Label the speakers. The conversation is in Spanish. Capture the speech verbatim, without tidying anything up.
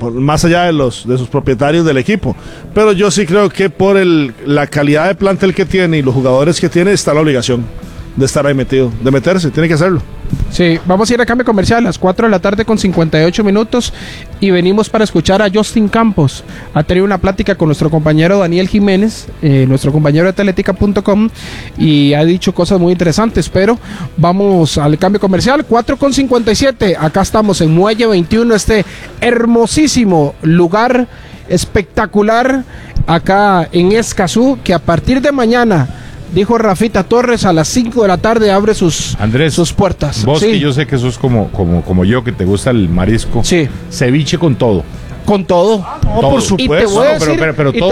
Speaker 1: por, más allá de los de sus propietarios del equipo. Pero yo sí creo que por el, la calidad de plantel que tiene y los jugadores que tiene, está la obligación de estar ahí metido, de meterse, tiene que hacerlo.
Speaker 2: Sí, vamos a ir a cambio comercial a las cuatro de la tarde con cincuenta y ocho minutos y venimos para escuchar a Justin Campos. Ha tenido una plática con nuestro compañero Daniel Jiménez, eh, nuestro compañero de atletica punto com, y ha dicho cosas muy interesantes, pero vamos al cambio comercial, cuatro con cincuenta y siete, acá estamos en Muelle veintiuno, este hermosísimo lugar espectacular acá en Escazú, que a partir de mañana, dijo Rafita Torres, a las cinco de la tarde abre sus,
Speaker 3: Andrés,
Speaker 2: sus puertas.
Speaker 3: Vos,
Speaker 2: sí.
Speaker 3: que yo sé que sos como, como, como yo, que te gusta el marisco.
Speaker 2: Sí.
Speaker 3: Ceviche con todo.
Speaker 2: Con todo.
Speaker 1: No,
Speaker 3: todo.
Speaker 1: por supuesto.
Speaker 2: Y te voy a
Speaker 3: No, pero,
Speaker 2: decir,
Speaker 3: pero, pero
Speaker 2: y te
Speaker 3: todo